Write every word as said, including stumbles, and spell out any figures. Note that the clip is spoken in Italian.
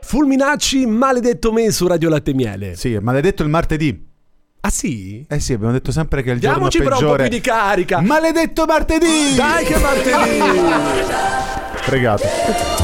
Fulminacci, maledetto me su Radio Latte e Miele. Sì, maledetto il martedì. Ah sì? Eh sì, abbiamo detto sempre che è il Diamoci giorno però peggiore. un po' più di carica. Maledetto martedì! Dai che martedì! Pregato.